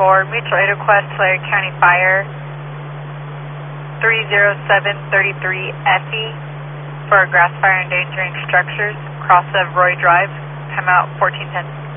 for mutual aid request, Tulare County Fire 30733 Effie for a grass fire endangering structures, cross of Roy Drive, timeout 1410.